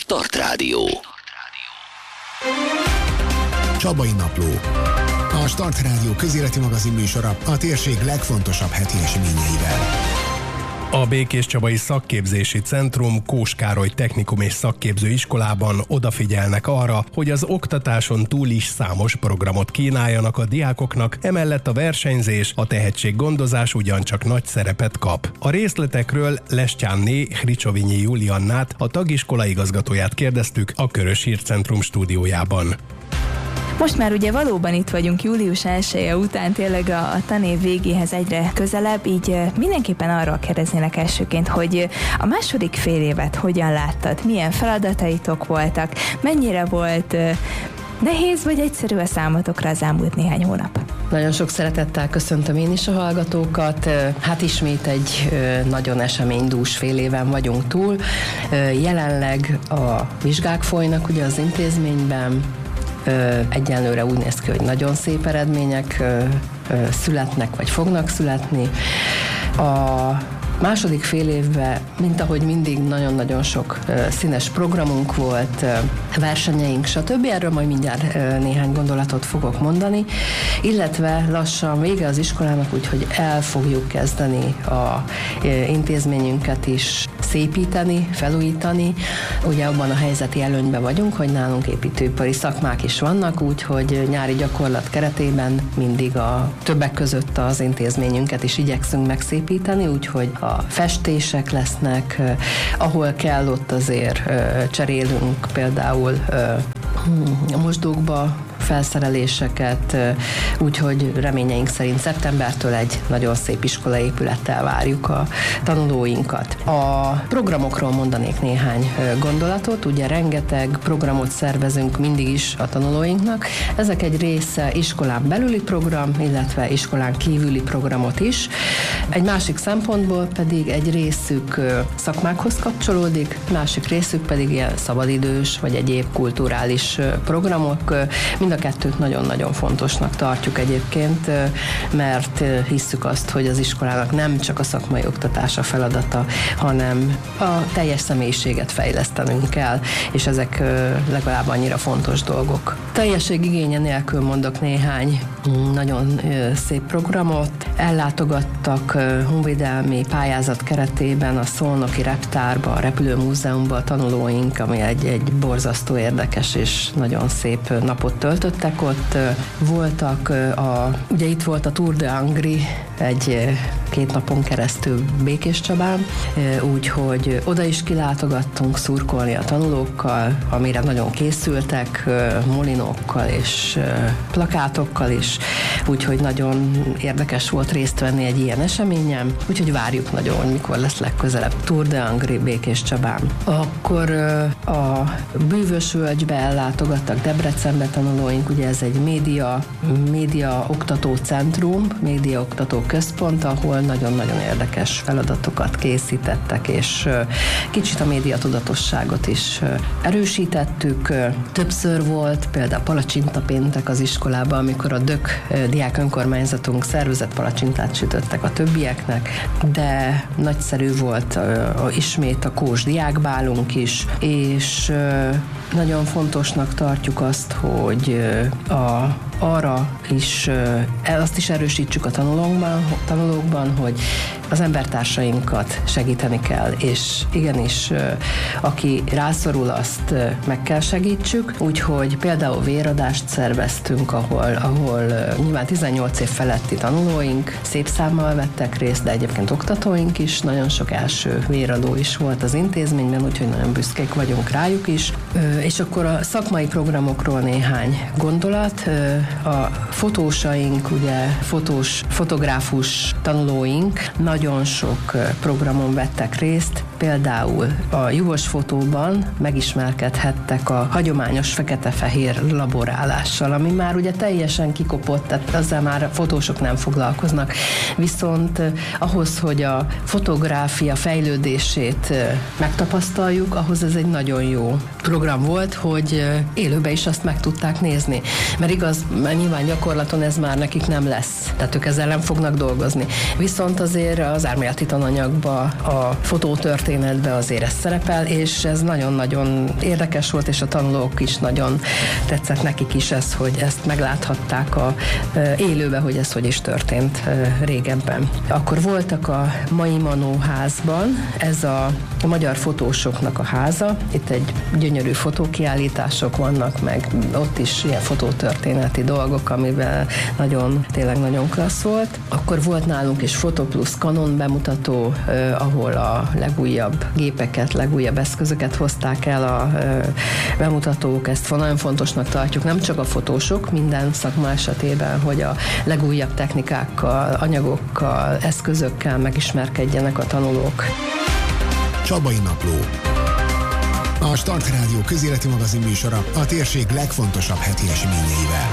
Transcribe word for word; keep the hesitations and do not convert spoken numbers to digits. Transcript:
Start Rádió. Csabai Napló. A Start Rádió közéleti magazin műsora a térség legfontosabb heti eseményeivel. A Békéscsabai Szakképzési Centrum Kós Károly Technikum és Szakképző Iskolában odafigyelnek arra, hogy az oktatáson túl is számos programot kínáljanak a diákoknak, emellett a versenyzés, a tehetséggondozás ugyancsak nagy szerepet kap. A részletekről Lestyánné Hricsovinyi Juliannát, a tagiskola igazgatóját kérdeztük a Körös Hírcentrum stúdiójában. Most már ugye valóban itt vagyunk július elseje után, tényleg a, a tanév végéhez egyre közelebb, így mindenképpen arról kérdeznének elsőként, hogy a második fél évet hogyan láttad, milyen feladataitok voltak, mennyire volt nehéz vagy egyszerű a számotokra az elmúlt néhány hónap? Nagyon sok szeretettel köszöntöm én is a hallgatókat. Hát ismét egy nagyon eseménydús fél éven vagyunk túl. Jelenleg a vizsgák folynak ugye az intézményben. Egyenlőre úgy néz ki, hogy nagyon szép eredmények születnek, vagy fognak születni. A második fél évben, mint ahogy mindig, nagyon-nagyon sok színes programunk volt, versenyeink, stb. Erről majd mindjárt néhány gondolatot fogok mondani, illetve lassan vége az iskolának, úgyhogy el fogjuk kezdeni a intézményünket is szépíteni, felújítani. Ugye abban a helyzeti előnyben vagyunk, hogy nálunk építőipari szakmák is vannak, úgyhogy nyári gyakorlat keretében mindig a többek között az intézményünket is igyekszünk megszépíteni, úgyhogy a festések lesznek, ahol kell, ott azért cserélünk például a mosdókba felszereléseket, úgyhogy reményeink szerint szeptembertől egy nagyon szép iskolaépülettel várjuk a tanulóinkat. A programokról mondanék néhány gondolatot, ugye rengeteg programot szervezünk mindig is a tanulóinknak. Ezek egy része iskolán belüli program, illetve iskolán kívüli programot is. Egy másik szempontból pedig egy részük szakmákhoz kapcsolódik, másik részük pedig ilyen szabadidős vagy egyéb kulturális programok. Mind a kettőt nagyon-nagyon fontosnak tartjuk egyébként, mert hisszük azt, hogy az iskolának nem csak a szakmai oktatása feladata, hanem a teljes személyiséget fejlesztenünk kell, és ezek legalább annyira fontos dolgok. Teljesség igénye nélkül mondok néhány nagyon szép programot. Ellátogattak honvédelmi pályázat keretében a Szolnoki Reptárba, a Repülőmúzeumba a tanulóink, ami egy, egy borzasztó érdekes és nagyon szép napot töltöttek ott. Voltak, a, ugye itt volt a Tour de Angri egy két napon keresztül Békéscsabán, úgyhogy oda is kilátogattunk szurkolni a tanulókkal, amire nagyon készültek, molinókkal és plakátokkal is, úgyhogy nagyon érdekes volt részt venni egy ilyen eseményen, úgyhogy várjuk nagyon, hogy mikor lesz legközelebb Tour de Angri Békéscsabán. Akkor a Bűvösvölgybe ellátogattak Debrecenbe tanulóink, ugye ez egy média, média oktató centrum, média oktató központ, ahol nagyon-nagyon érdekes feladatokat készítettek, és kicsit a média tudatosságot is erősítettük. Többször volt például palacsintapéntek az iskolában, amikor a Dök diák önkormányzatunk szervezett palacsintát sütöttek a többieknek, de nagyszerű volt ismét a Kós diákbálunk is, és nagyon fontosnak tartjuk azt, hogy a arra is, azt is erősítsük a tanulókban, tanulókban, hogy az embertársainkat segíteni kell, és igenis, aki rászorul, azt meg kell segítsük, úgyhogy például véradást szerveztünk, ahol, ahol nyilván tizennyolc év feletti tanulóink szép számmal vettek részt, de egyébként oktatóink is, nagyon sok első véradó is volt az intézményben, úgyhogy nagyon büszkék vagyunk rájuk is. És akkor a szakmai programokról néhány gondolat. A fotósaink, ugye fotós, fotográfus tanulóink nagyon sok programon vettek részt, például a Juhos fotóban megismerkedhettek a hagyományos fekete-fehér laborálással, ami már ugye teljesen kikopott, tehát ezzel már a fotósok nem foglalkoznak. Viszont ahhoz, hogy a fotográfia fejlődését megtapasztaljuk, ahhoz ez egy nagyon jó program volt, hogy élőben is azt meg tudták nézni. Mert igaz, mert nyilván gyakorlaton ez már nekik nekik nem lesz. Tehát ők ezzel nem fognak dolgozni. Viszont azért az elméleti tananyagban, a fotótörténetben azért ez szerepel, és ez nagyon-nagyon érdekes volt, és a tanulók is nagyon tetszett nekik is ez, hogy ezt megláthatták a élőbe, hogy ez hogy is történt régebben. Akkor voltak a Mai Manó házban, ez a magyar fotósoknak a háza, itt egy gyönyörű fotókiállítások vannak, meg ott is ilyen fotótörténeti dolgok, amivel nagyon, tényleg nagyon klassz volt. Akkor volt nálunk is Foto Plus Canon bemutató, eh, ahol a legújabb gépeket, legújabb eszközöket hozták el a eh, bemutatók. Ezt nagyon fontosnak tartjuk, nem csak a fotósok, minden szakma esetében, hogy a legújabb technikákkal, anyagokkal, eszközökkel megismerkedjenek a tanulók. Csabai Napló. A Start Rádió közéleti magazin műsora a térség legfontosabb heti eseményeivel.